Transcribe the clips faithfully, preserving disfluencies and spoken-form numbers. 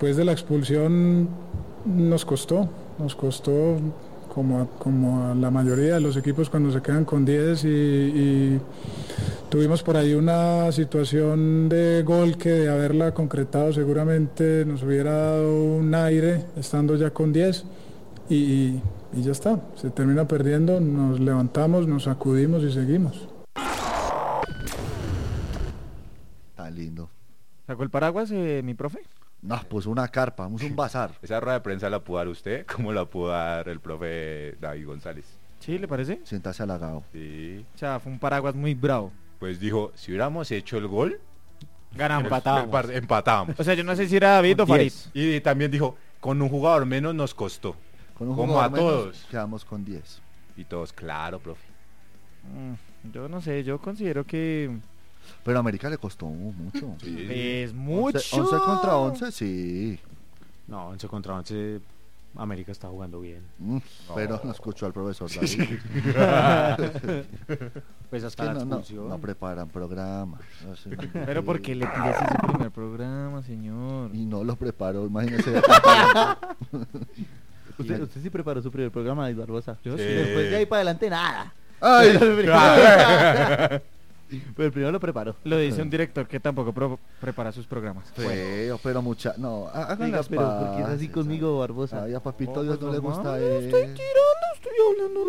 después de la expulsión nos costó, nos costó como a, como a la mayoría de los equipos cuando se quedan con diez y, y tuvimos por ahí una situación de gol que de haberla concretado seguramente nos hubiera dado un aire estando ya con diez y, y ya está, se termina perdiendo, nos levantamos, nos sacudimos y seguimos. Está lindo. ¿Sacó el paraguas, eh, mi profe? No, pues una carpa, vamos un bazar. Esa rueda de prensa la pudo dar usted, como la pudo dar el profe David González. ¿Sí, le parece? Siéntase halagado. Sí. O sea, fue un paraguas muy bravo. Pues dijo, si hubiéramos hecho el gol, ganamos. Empatábamos. empatábamos. O sea, yo no sé si era David o Farid. Y también dijo, con un jugador menos nos costó. Con un como jugador a menos, todos. Quedamos con diez. Y todos, claro, profe. Mm, yo no sé, yo considero que... Pero a América le costó mucho. Sí. Es mucho. once contra once, sí. No, once contra once, América está jugando bien. Mm, no. Pero no escuchó al profesor David. Sí. Pues Es que no, no, no preparan programa. No sé. Pero porque le pide así su primer programa, señor. Y no lo preparó, imagínese. usted, usted sí preparó su primer programa, David Barbosa. Yo sí. Después de ahí para adelante, nada. Ay, Pero el primero lo preparó. Lo dice un director que tampoco pro- prepara sus programas. feo, pero mucha. No, hagan Diga, las pero ¿por qué es así paces, conmigo, Barbosa? Ay, a papito Oh, Dios pues no le normal, gusta no él. estoy tirando, estoy hablando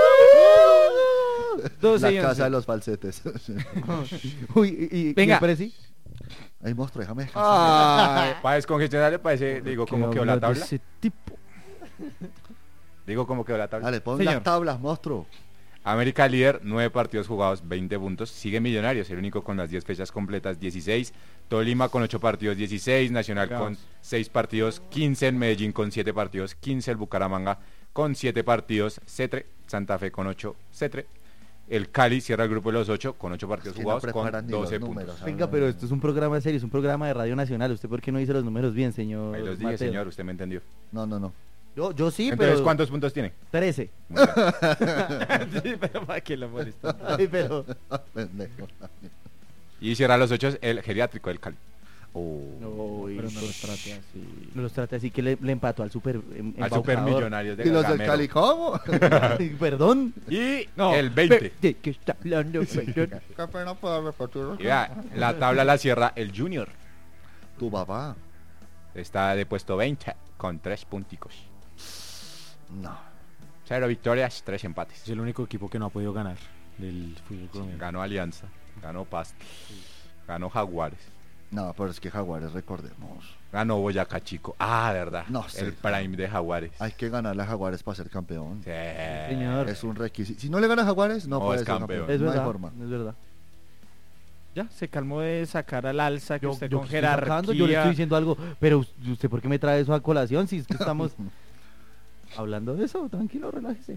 de doce La y casa once. de los falsetes. Uy, y, y Venga. ¿y Presi? Ay, monstruo, déjame descansar. Ah, para descongestionar le parece, digo, ¿cómo quedó la hablas de tabla? ese tipo? Digo, ¿cómo quedó la tabla? Dale, pon Señor. las tablas, monstruo. América líder, nueve partidos jugados, veinte puntos. Sigue Millonarios, el único con las diez fechas completas, dieciséis. Tolima con ocho partidos, dieciséis. Nacional Vamos. con seis partidos, quince. En Medellín con siete partidos, quince. El Bucaramanga con siete partidos, Cetre. Santa Fe con ocho, Cetre. El Cali cierra el grupo de los ocho con ocho partidos que no jugados con preparan ni los doce números. puntos. Venga, pero esto es un programa serio, es un programa de Radio Nacional. ¿Usted por qué no dice los números bien, señor Ahí los dije, Mateo? señor, usted me entendió. No, no, no. Yo, yo sí, Entonces, pero... ¿cuántos puntos tiene? trece. Muy bien. Sí, pero para que lo molesta. Ay, pero... Pendejo. Y cierra los ocho el geriátrico del Cali. Oh. Uy, Pero no los trate así. no los trata así que le, le empató al super em, Al embaucador. Supermillonarios de ¿Y los del Gamero. Cali cómo? Ay, Perdón. Y No, el veinte. ¿De qué está hablando? Perdón. Qué pena poder repetir. Y vea, la tabla la cierra el Junior. Tu papá. Está de puesto veinte con tres punticos. No. Cero victorias, tres empates. Es el único equipo que no ha podido ganar del fútbol colombiano. Ganó Alianza, ganó Pasto, ganó Jaguares, No, pero es que Jaguares, recordemos. ganó Boyacá Chico. Ah, verdad. No sé. El prime de Jaguares. Hay que ganarle a Jaguares para ser campeón. Sí. Señor. Es un requisito. Si no le ganas a Jaguares, no, No puede es ser campeón. campeón. Es no verdad, hay forma. es verdad. Ya, se calmó de sacar al alza que Yo, usted yo con que estoy sacando, yo le jerarquía. estoy diciendo algo, pero ¿usted por qué me trae eso a colación? Si es que estamos hablando de eso, tranquilo, relájese.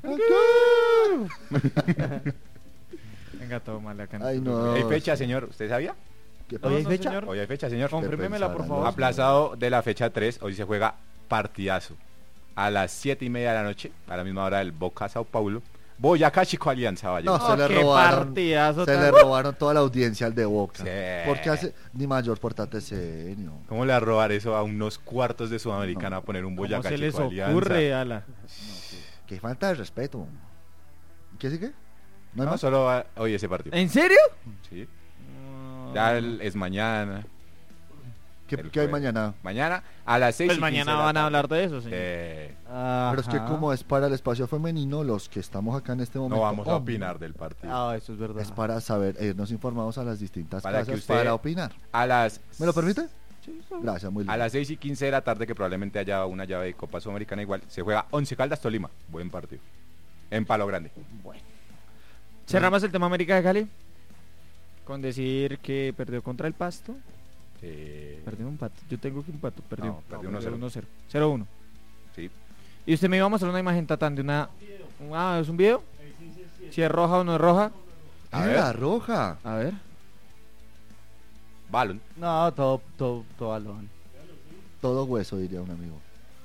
Venga, toma la Ay, no. Hay fecha, señor. ¿Usted sabía? ¿Qué ¿Hoy pasa? hay fecha? señor. Hoy hay fecha, señor. Confírmemela, por pensarán favor. los- Aplazado de la fecha tres, hoy se juega partidazo. A las siete y media de la noche, a la misma hora del Boca Sao Paulo. Boyacá Chico Alianza Valle. No, se Oh, le qué robaron. partidazo Se tan- le robaron toda la audiencia al de Boca. Sí. Porque hace ni mayor portate serio. ¿Cómo le va a robar eso a unos cuartos de Sudamericana a poner un ¿Cómo Boyacá se les Chico Alianza? ocurre, Ala? Qué falta de respeto. ¿Qué sigue? ¿No hay No, más? solo va- hoy ese partido. ¿En serio? Sí. Ya el- es mañana. ¿Qué, el qué hay jueves. mañana? Mañana a las seis Pues y mañana quince de la van a tarde. hablar de eso, señor. Eh, Pero es que Ajá. como es para el espacio femenino, los que estamos acá en este momento... no vamos a oh, opinar del partido. Ah, eso es verdad. Es para saber, e irnos informados a las distintas Para que casas usted- para opinar. A las ¿Me lo permite? Gracias, muy A bien. las seis y quince de la tarde, que probablemente haya una llave de Copa Sudamericana igual, se juega Once Caldas Tolima. Buen partido. En Palo Grande. Cerramos el tema América de Cali con decir que perdió contra el Pasto. Eh, Perdió un pato. Yo tengo que un pato. Perdió. No, perdió uno cero. uno cero. cero uno. sí. Y usted me iba a mostrar una imagen tatán de una. Ah, ¿es un video? Si es roja o no es roja. A ¡Ah, ver. la roja! A ver. Balón. No, todo, todo, todo balón. Todo hueso, diría un amigo.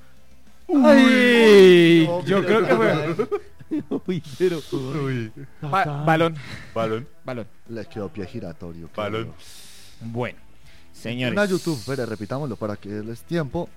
¡Ay! No, Yo pero- creo que fue. Uy, pero... Ba- balón. Balón. Balón. Les quedó pie giratorio. qué Balón. dolor. Bueno. Señores. Una YouTube, pero repitámoslo para que les tiempo.